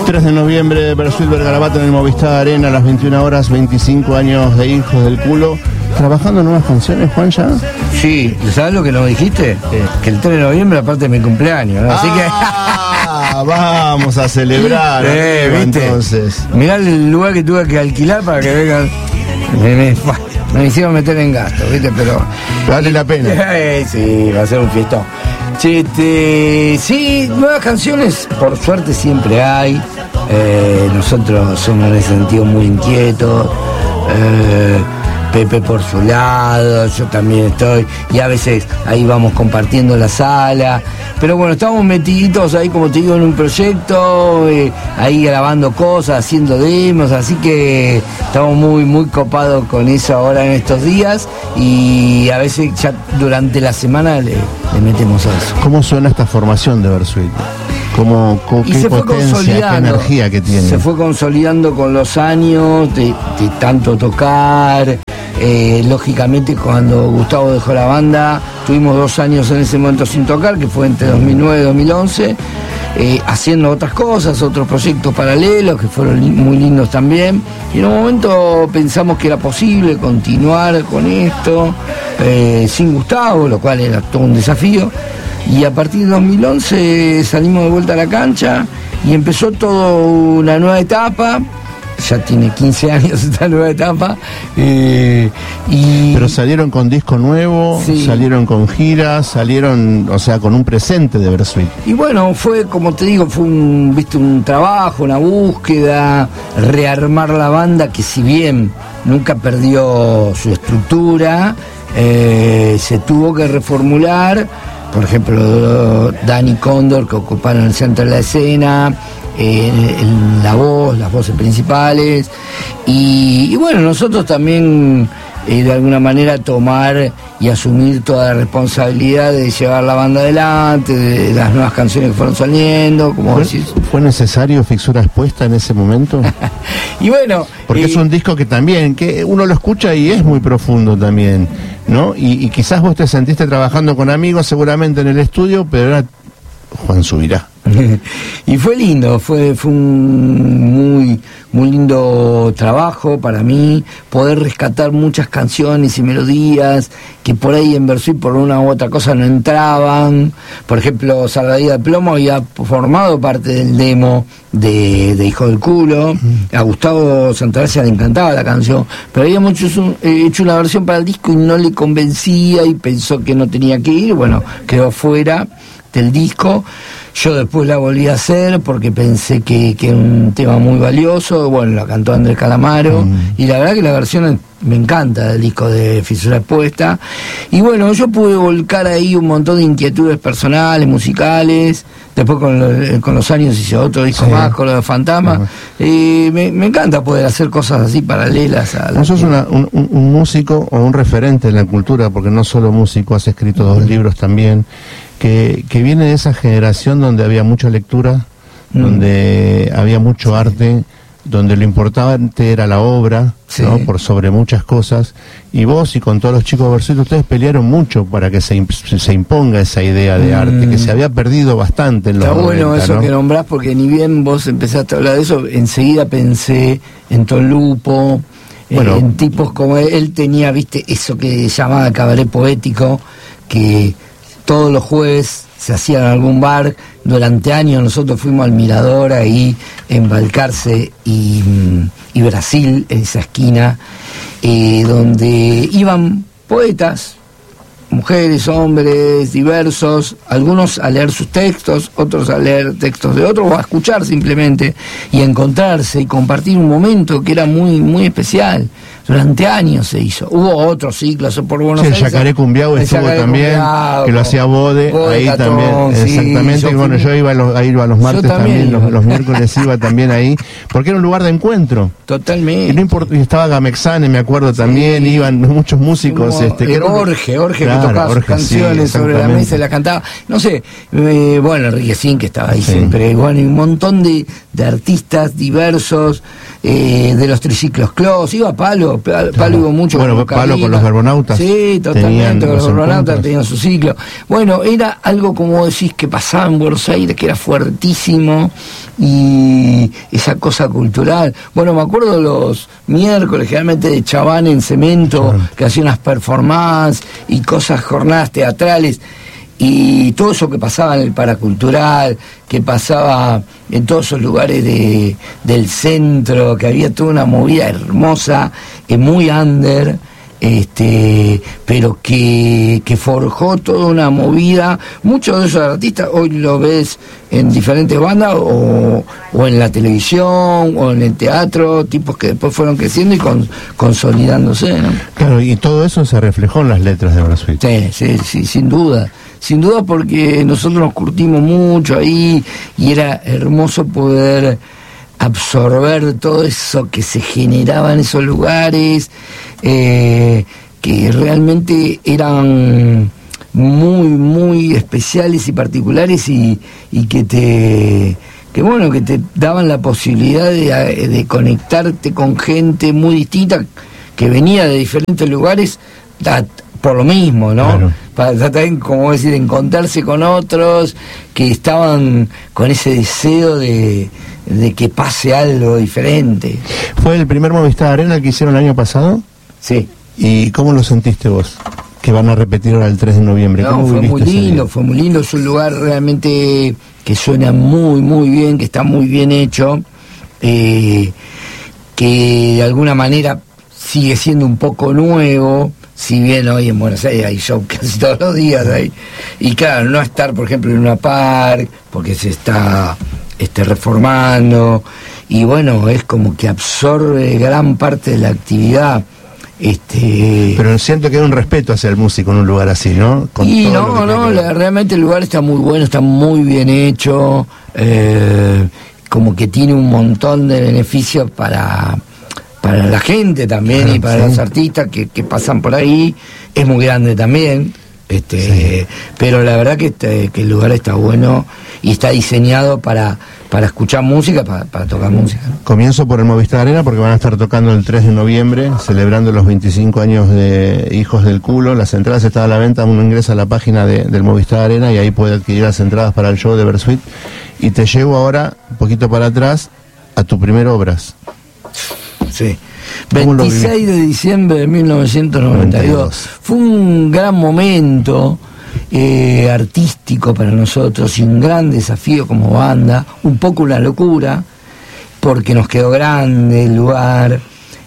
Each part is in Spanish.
3 de noviembre, Bersuit Vergarabato en el Movistar Arena, a las 21 horas, 25 años de Hijos del Culo. ¿Trabajando en nuevas canciones, Juan, ya? Sí, ¿sabes lo que nos dijiste? Que el 3 de noviembre aparte de mi cumpleaños, ¿no? Así que... vamos a celebrar, ¿viste? Entonces. Mirá el lugar que tuve que alquilar para que vengan. Me hicieron meter en gasto, ¿viste? Pero vale la pena. Sí, va a ser un fiestón. Sí, nuevas canciones, por suerte siempre hay. Nosotros somos en ese sentido muy inquietos. Pepe por su lado, yo también estoy, y a veces ahí vamos compartiendo la sala, pero bueno, estamos metiditos ahí, como te digo, en un proyecto, ahí grabando cosas, haciendo demos, así que estamos muy, muy copados con eso ahora en estos días, y a veces ya durante la semana le metemos a eso. ¿Cómo suena esta formación de Bersuit? ¿Qué potencia, qué energía que tiene? Se fue consolidando con los años de tanto tocar. Lógicamente, cuando Gustavo dejó la banda, tuvimos 2 años en ese momento sin tocar, que fue entre 2009 y 2011, haciendo otras cosas, otros proyectos paralelos que fueron muy lindos también, y en un momento pensamos que era posible continuar con esto sin Gustavo, lo cual era todo un desafío, y a partir de 2011 salimos de vuelta a la cancha y empezó toda una nueva etapa. Ya tiene 15 años esta nueva etapa. Pero salieron con disco nuevo, sí. Salieron con giras, salieron, o sea, con un presente de Bersuit. Y bueno, fue, como te digo, fue un trabajo, una búsqueda, rearmar la banda, que si bien nunca perdió su estructura, se tuvo que reformular. Por ejemplo, Dani Cóndor, que ocuparon el centro de la escena, las voces principales, y bueno, nosotros también de alguna manera tomar y asumir toda la responsabilidad de llevar la banda adelante, de las nuevas canciones que fueron saliendo, como decís. ¿Fue necesario Fisura Expuesta en ese momento? Y bueno, porque es un disco que también, que uno lo escucha y es muy profundo también, ¿no? Y quizás vos te sentiste trabajando con amigos seguramente en el estudio, pero era Juan Subirá. Y fue lindo, fue un muy lindo trabajo para mí, poder rescatar muchas canciones y melodías que por ahí en Bersuit por una u otra cosa no entraban. Por ejemplo, Salvadilla de Plomo había formado parte del demo de Hijo del Culo. A Gustavo Santagracia le encantaba la canción, pero habíamos hecho una versión para el disco y no le convencía y pensó que no tenía que ir. Bueno, quedó fuera del disco. Yo después la volví a hacer porque pensé que era un tema muy valioso. Bueno, la cantó Andrés Calamaro, y la verdad que la versión me encanta del disco de Fisura Expuesta. Y bueno, yo pude volcar ahí un montón de inquietudes personales, musicales. Después con los años hice otro disco más, con lo de Fantasma. Me encanta poder hacer cosas así paralelas a Vos sos un músico o un referente en la cultura, porque no solo músico, has escrito 2 libros también, que viene de esa generación donde había mucha lectura, donde había mucho arte, donde lo importante era la obra, ¿no? Por sobre muchas cosas. Y vos y con todos los chicos de Bersuit, ustedes pelearon mucho para que se imponga esa idea de arte, que se había perdido bastante en los 90, bueno eso, ¿no? Que nombrás, porque ni bien vos empezaste a hablar de eso, enseguida pensé en Tom Lupo, en tipos como él tenía, viste, eso que llamaba cabaret poético, que todos los jueves se hacía en algún bar. Durante años nosotros fuimos al Mirador, ahí en Balcarce y Brasil, en esa esquina, donde iban poetas, mujeres, hombres, diversos, algunos a leer sus textos, otros a leer textos de otros, o a escuchar simplemente, y encontrarse y compartir un momento que era muy, muy especial. Durante años se hizo. Hubo otros ciclos por Buenos Aires. El Yacaré Cumbiao estuvo también, que lo hacía Bode, ahí Catón, también, exactamente. Bueno, yo iba a los martes también, los miércoles iba también ahí, porque era un lugar de encuentro. Totalmente. Y no importa, y estaba Gamexane, me acuerdo también, iban muchos músicos. Jorge, que tocaba sus canciones sobre la mesa y las cantaba. No sé, bueno, Enrique Sin, que estaba ahí siempre. Bueno, y un montón de artistas diversos. de los triciclos Clos, iba Palo iba mucho. Bueno, Palo con los Verbonautas. Sí, totalmente, con los Verbonautas tenían su ciclo. Bueno, era algo, como decís, que pasaba en Buenos Aires, que era fuertísimo, y esa cosa cultural. Bueno, me acuerdo los miércoles, generalmente de Chabán en Cemento, que hacía unas performances y cosas, jornadas teatrales, y todo eso que pasaba en el Paracultural, que pasaba en todos esos lugares del centro, que había toda una movida hermosa, muy under, pero que forjó toda una movida. Muchos de esos artistas hoy lo ves en diferentes bandas o en la televisión o en el teatro, tipos que después fueron creciendo y consolidándose, ¿no? Claro, y todo eso se reflejó en las letras de Versuit. Sí, sin duda, porque nosotros nos curtimos mucho ahí y era hermoso poder absorber todo eso que se generaba en esos lugares, que realmente eran muy, muy especiales y particulares, y que te daban la posibilidad de conectarte con gente muy distinta que venía de diferentes lugares por lo mismo, ¿no? Claro. Para también, como decir, encontrarse con otros que estaban con ese deseo de que pase algo diferente. ¿Fue el primer Movistar Arena el que hicieron el año pasado? Sí. ¿Y cómo lo sentiste vos? Que van a repetir ahora el 3 de noviembre. No, fue muy lindo, es un lugar realmente que suena muy, muy bien, que está muy bien hecho, que de alguna manera sigue siendo un poco nuevo, si bien hoy en Buenos Aires hay show casi todos los días ahí. Y claro, no estar, por ejemplo, en una park, porque se está reformando, y bueno, es como que absorbe gran parte de la actividad. Pero siento que hay un respeto hacia el músico en un lugar así, ¿no? Realmente el lugar está muy bueno, está muy bien hecho, como que tiene un montón de beneficios para la gente también, y para los artistas que pasan por ahí. Es muy grande también, pero la verdad que el lugar está bueno y está diseñado para escuchar música, para tocar música, ¿no? Comienzo por el Movistar Arena, porque van a estar tocando el 3 de noviembre, celebrando los 25 años de Hijos del Culo. Las entradas están a la venta, uno ingresa a la página del Movistar Arena y ahí puede adquirir las entradas para el show de Versuit. Y te llevo ahora, un poquito para atrás, a tu primer Obras. Sí. 26 de diciembre de 1992. Fue un gran momento artístico para nosotros y un gran desafío como banda, un poco una locura, porque nos quedó grande el lugar,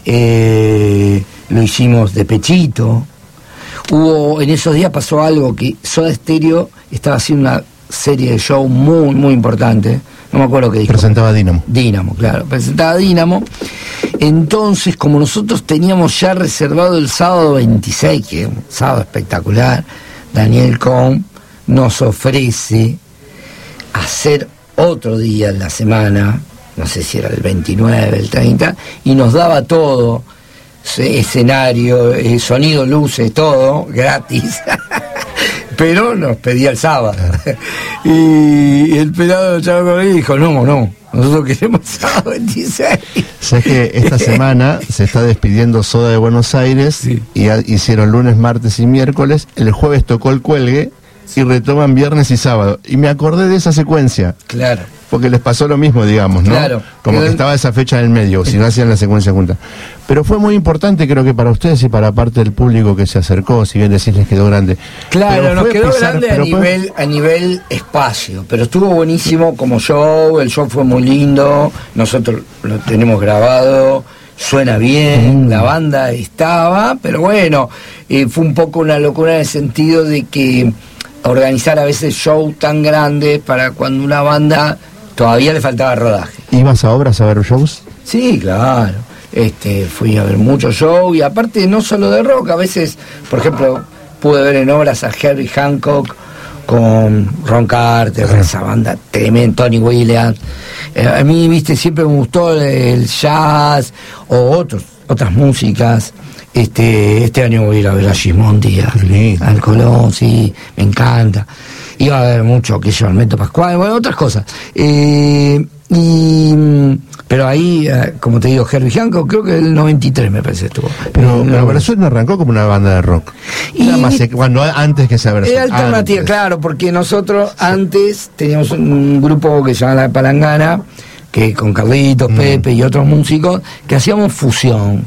lo hicimos de pechito. En esos días pasó algo, que Soda Stereo estaba haciendo una serie de show muy, muy importante. No me acuerdo qué dijo. Presentaba Dínamo. Presentaba Dínamo. Entonces, como nosotros teníamos ya reservado el sábado 26, que es un sábado espectacular, Daniel Cohn nos ofrece hacer otro día en la semana, no sé si era el 29, el 30, y nos daba todo, escenario, sonido, luces, todo, gratis. Pero nos pedía el sábado. Y el pelado chavo dijo, no, nosotros queremos el sábado 26. Sabes que esta semana se está despidiendo Soda de Buenos Aires, sí. Y hicieron lunes, martes y miércoles. El jueves tocó el Cuelgue y retoman viernes y sábado. Y me acordé de esa secuencia. Claro. Porque les pasó lo mismo, digamos, ¿no? Claro. Como que estaba esa fecha en el medio, si no hacían la secuencia junta. Pero fue muy importante, creo que para ustedes y para parte del público que se acercó, si bien decís les quedó grande. Claro, nos quedó grande a nivel espacio, pero estuvo buenísimo como show, el show fue muy lindo, nosotros lo tenemos grabado, suena bien, la banda estaba, pero bueno, fue un poco una locura en el sentido de que organizar a veces show tan grandes para cuando una banda todavía le faltaba rodaje. ¿Ibas a Obras a ver shows? Sí, claro. Fui a ver muchos shows, y aparte no solo de rock, a veces, por ejemplo, pude ver en Obras a Herbie Hancock con Ron Carter, esa banda tremenda, Tony Williams. A mí, viste, siempre me gustó el jazz o otras músicas. Este año voy a ir a ver a Gismondi, al Colón, sí, me encanta. Iba a ver mucho, que yo, Alberto Pascual, bueno, otras cosas. Pero ahí, como te digo, Herbie Hancock, creo que el 93 me parece estuvo. Pero Versuit no arrancó como una banda de rock. Antes que esa Versuit. Era alternativa, claro, porque nosotros antes teníamos un grupo que se llama La Palangana, que con Carlitos, Pepe y otros músicos, que hacíamos fusión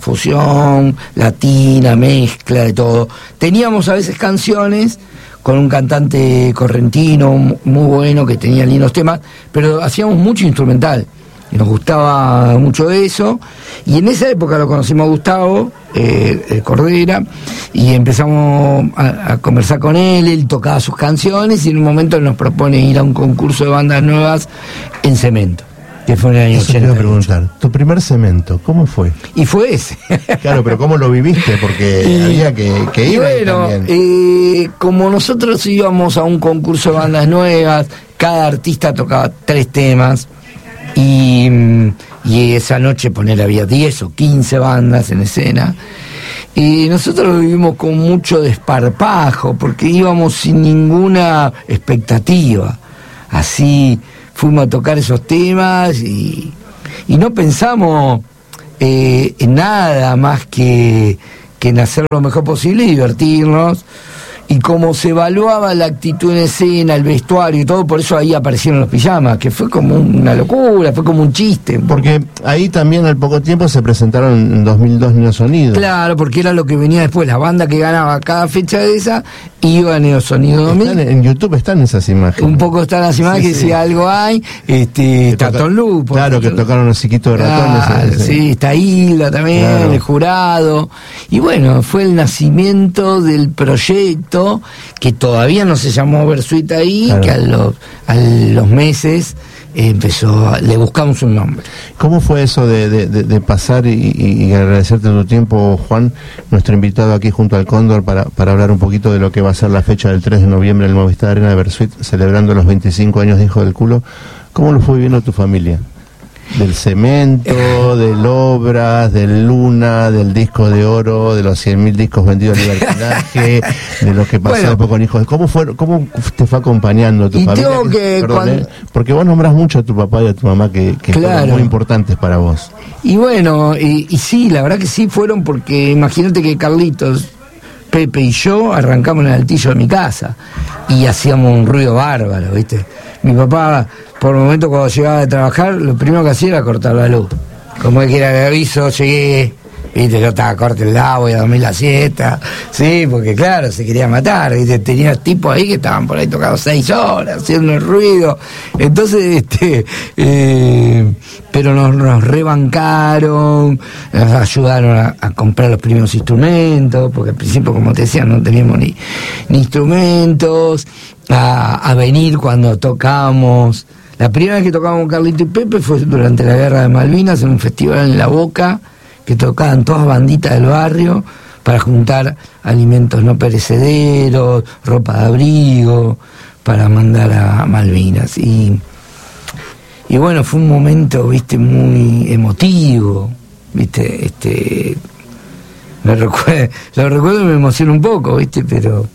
latina, mezcla de todo. Teníamos a veces canciones con un cantante correntino muy bueno que tenía lindos temas, pero hacíamos mucho instrumental y nos gustaba mucho eso. Y en esa época lo conocimos a Gustavo Cordera y empezamos a conversar con él tocaba sus canciones y en un momento nos propone ir a un concurso de bandas nuevas en Cemento, que fue en el año 80. Te iba a preguntar, tu primer Cemento, ¿cómo fue? Y fue ese. Claro, pero ¿cómo lo viviste? Porque había que ir. Bueno, como nosotros íbamos a un concurso de bandas nuevas, cada artista tocaba 3 temas, y esa noche había 10 o 15 bandas en escena, y nosotros lo vivimos con mucho desparpajo, porque íbamos sin ninguna expectativa. Así fuimos a tocar esos temas y no pensamos en nada más que en hacer lo mejor posible y divertirnos. Y como se evaluaba la actitud en escena, el vestuario y todo, por eso ahí aparecieron los pijamas, que fue como una locura, fue como un chiste. Porque ahí también al poco tiempo se presentaron en 2002 Neosonido. Claro, porque era lo que venía después, la banda que ganaba cada fecha de esa, iba a Neosonido 2000. En YouTube están esas imágenes. Un poco están las imágenes, si algo hay, está Tom Lupo. Claro, que tocaron los Chiquitos de Ratones. Sí, está Hilda también, claro. El Jurado. Y bueno, fue el nacimiento del proyecto, que todavía no se llamó Versuit ahí, claro. Que a los meses le buscamos un nombre. ¿Cómo fue eso de pasar y agradecerte tu tiempo, Juan, nuestro invitado aquí junto al Cóndor, para hablar un poquito de lo que va a ser la fecha del 3 de noviembre en el Movistar Arena de Versuit, celebrando los 25 años de Hijo del Culo? ¿Cómo lo fue viviendo tu familia? Del Cemento, del Obras, del Luna, del Disco de Oro, de los 100.000 discos vendidos en libertinaje, de lo que pasó después con Hijos. ¿Cómo te fue acompañando tu familia? Porque vos nombrás mucho a tu papá y a tu mamá que fueron muy importantes para vos. Y bueno, y sí, la verdad que sí fueron, porque imagínate que Carlitos, Pepe y yo arrancamos en el altillo de mi casa y hacíamos un ruido bárbaro, ¿viste? Mi papá, por el momento, cuando llegaba de trabajar, lo primero que hacía era cortar la luz. Como es que era el aviso, llegué, ¿viste? Yo estaba corto el agua, voy a dormir la siesta. Sí, porque claro, se quería matar, ¿viste? Tenía tipos ahí que estaban por ahí tocados 6 horas, haciendo el ruido. Entonces, pero nos rebancaron, nos ayudaron a comprar los primeros instrumentos, porque al principio, como te decía, no teníamos ni instrumentos, a venir cuando tocamos. La primera vez que tocamos con Carlito y Pepe fue durante la Guerra de Malvinas, en un festival en La Boca, que tocaban todas banditas del barrio para juntar alimentos no perecederos, ropa de abrigo, para mandar a Malvinas. Y bueno, fue un momento, viste, muy emotivo, viste, lo recuerdo y me emociona un poco, viste, pero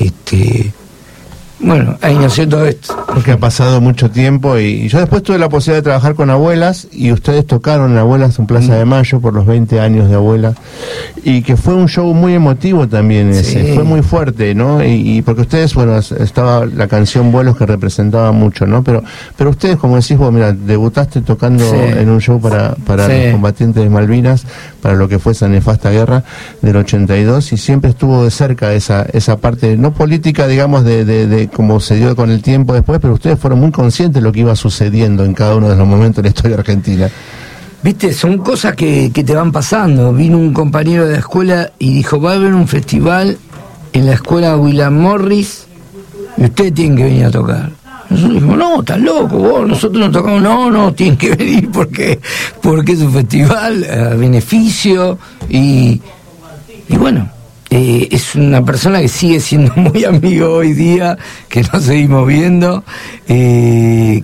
bueno, ahí nació todo esto. Porque ha pasado mucho tiempo y yo después tuve la posibilidad de trabajar con Abuelas y ustedes tocaron en Abuelas en Plaza de Mayo por los 20 años de Abuela, y que fue un show muy emotivo también ese, fue muy fuerte, ¿no? Y porque ustedes, bueno, estaba la canción Vuelos que representaba mucho, ¿no? Pero ustedes, como decís vos, mira, debutaste tocando en un show para los combatientes de Malvinas, para lo que fue esa nefasta guerra del 82, y siempre estuvo de cerca esa parte, no política, digamos, de como se dio con el tiempo después, pero ustedes fueron muy conscientes de lo que iba sucediendo en cada uno de los momentos de la historia argentina. Viste, son cosas que te van pasando. Vino un compañero de la escuela y dijo, va a haber un festival en la escuela William Morris y ustedes tienen que venir a tocar. Nosotros dijimos, no, estás loco vos, nosotros no tocamos, no, tienen que venir porque es un festival a beneficio y bueno, es una persona que sigue siendo muy amigo hoy día, que nos seguimos viendo, y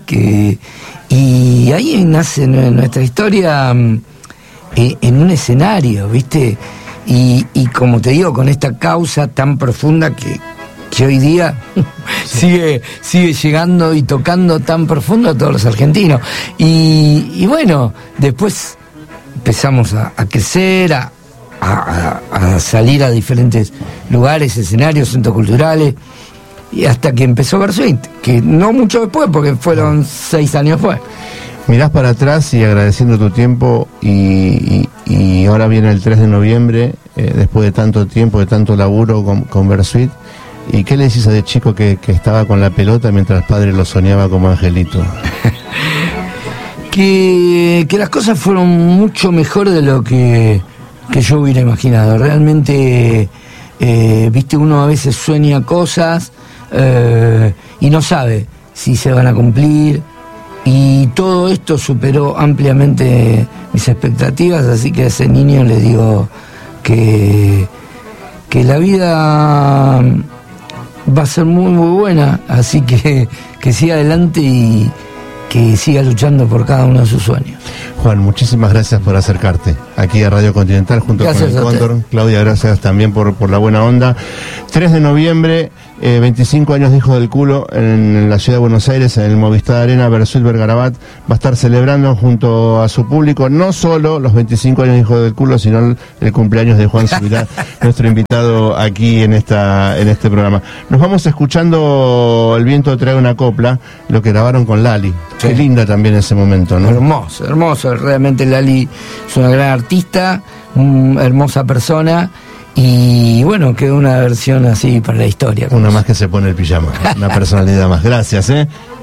ahí nace nuestra historia en un escenario, ¿viste? Y como te digo, con esta causa tan profunda que que hoy día sigue llegando y tocando tan profundo a todos los argentinos. Y bueno, después empezamos a crecer, a salir a diferentes lugares, escenarios, centros culturales, y hasta que empezó Versuit, que no mucho después, porque fueron 6 años después. Mirás para atrás y agradeciendo tu tiempo, y ahora viene el 3 de noviembre, después de tanto tiempo, de tanto laburo con Versuit. ¿Y qué le decís a de chico que estaba con la pelota mientras el padre lo soñaba como angelito? que las cosas fueron mucho mejor de lo que yo hubiera imaginado. Realmente, viste, uno a veces sueña cosas y no sabe si se van a cumplir, y todo esto superó ampliamente mis expectativas, así que a ese niño le digo que la vida va a ser muy muy buena, así que siga adelante y que siga luchando por cada uno de sus sueños. Juan, muchísimas gracias por acercarte aquí a Radio Continental junto Gracias con el Cóndor. Claudia, gracias también por la buena onda. 3 de noviembre, 25 años de Hijo del Culo en la ciudad de Buenos Aires, en el Movistar Arena. Versuit Vergarabat va a estar celebrando junto a su público no solo los 25 años de Hijo del Culo, sino el cumpleaños de Juan Subirá, nuestro invitado aquí en este programa. Nos vamos escuchando El viento trae una copla, lo que grabaron con Lali. Sí. Qué linda también ese momento, ¿no? Hermoso, hermoso. Realmente Lali es una gran artista, hermosa persona. Y bueno, quedó una versión así para la historia. Una más que se pone el pijama, una personalidad más. Gracias,